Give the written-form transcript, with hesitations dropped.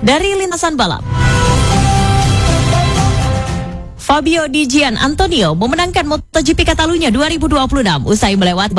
Dari lintasan balap, Fabio Di Gian Antonio memenangkan MotoGP Catalunya 2026 usai melewati